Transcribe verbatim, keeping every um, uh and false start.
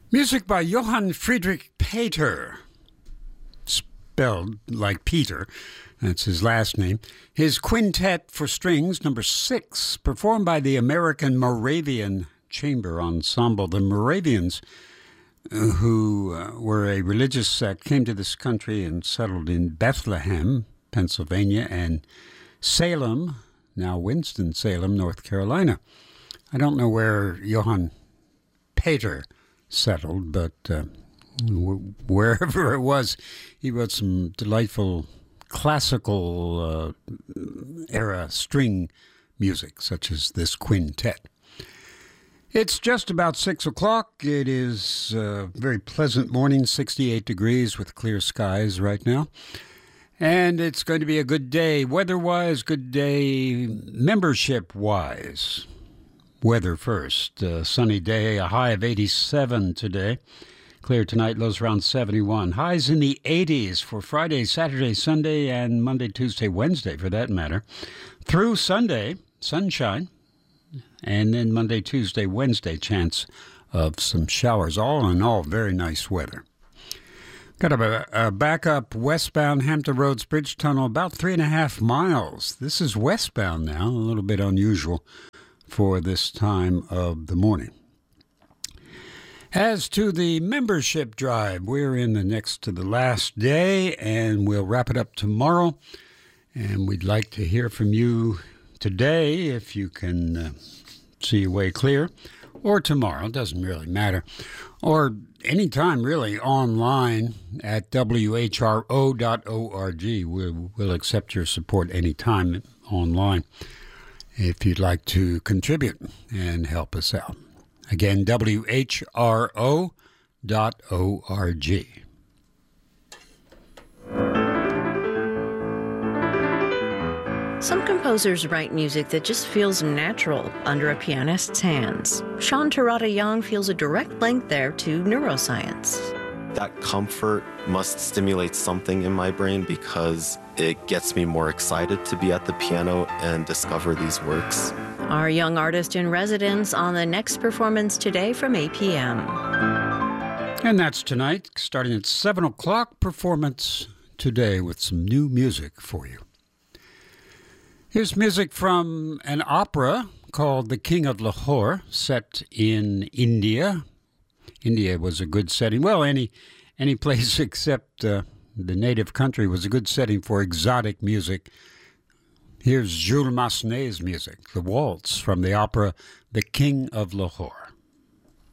Music by Johann Friedrich Peter, spelled like Peter. That's his last name. His Quintet for Strings, number six, performed by the American Moravian Chamber Ensemble. The Moravians, uh, who uh, were a religious sect, came to this country and settled in Bethlehem, Pennsylvania, and Salem, now Winston-Salem, North Carolina. I don't know where Johann Peter settled, but uh, wherever it was, he wrote some delightful classical uh, era string music, such as this quintet. It's just about six o'clock. It is a very pleasant morning, sixty-eight degrees with clear skies right now. And it's going to be a good day, weather-wise, good day, membership-wise. Weather first. Uh, sunny day, a high of eighty-seven today. Clear tonight, lows around seventy-one. Highs in the eighties for Friday, Saturday, Sunday, and Monday, Tuesday, Wednesday, for that matter. Through Sunday, sunshine. And then Monday, Tuesday, Wednesday, chance of some showers. All in all, very nice weather. Got a, a backup westbound Hampton Roads Bridge Tunnel, about three and a half miles. This is westbound now, a little bit unusual for this time of the morning. As to the membership drive, we're in the next to the last day, and we'll wrap it up tomorrow. And we'd like to hear from you today, if you can uh, see your way clear, or tomorrow, doesn't really matter, or anytime really online at w h r o dot org. We'll, we'll accept your support anytime online if you'd like to contribute and help us out. Again, w h r o dot org. Some composers write music that just feels natural under a pianist's hands. Sean Terada Young feels a direct link there to neuroscience. That comfort must stimulate something in my brain because it gets me more excited to be at the piano and discover these works. Our young artist in residence on the next performance today from eight p.m. And that's tonight, starting at seven o'clock, performance today with some new music for you. Here's music from an opera called The King of Lahore, set in India. India was a good setting. Well, any any place except uh, the native country was a good setting for exotic music. Here's Jules Massenet's music, the waltz from the opera The King of Lahore.